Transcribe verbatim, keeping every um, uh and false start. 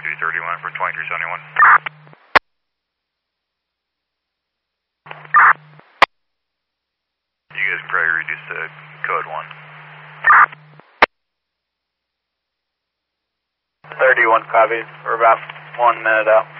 three thirty-one for twenty-three seventy-one. You guys can probably reduce to code one. thirty-one copies. We're about one minute out.